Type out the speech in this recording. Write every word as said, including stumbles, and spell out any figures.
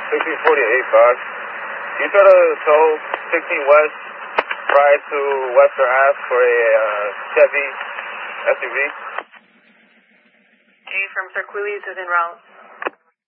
sixteen forty-eight, Fox. You try to tow sixteen West prior to Western Ave for a uh, Chevy S U V? A from Sir Quillies is en route.